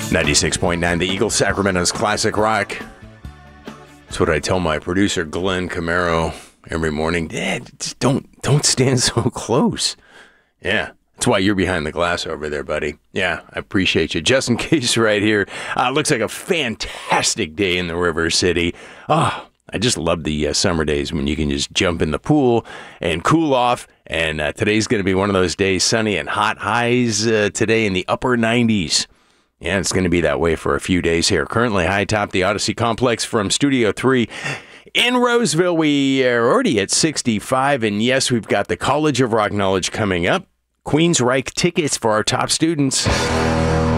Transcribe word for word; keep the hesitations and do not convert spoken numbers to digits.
ninety-six point nine, the Eagle, Sacramento's classic rock. That's what I tell my producer, Glenn Camaro, every morning. Dad, just don't, don't stand so close. Yeah, that's why you're behind the glass over there, buddy. Yeah, I appreciate you. Just in case right here. Uh, looks like a fantastic day in the River City. Oh, I just love the uh, summer days when you can just jump in the pool and cool off. And uh, today's going to be one of those days, sunny and hot, highs uh, today in the upper nineties. Yeah, it's going to be that way for a few days here. Currently high top the Odyssey Complex from Studio three in Roseville. We are already at sixty-five. And yes, we've got the College of Rock Knowledge coming up. Queensryche tickets for our top students.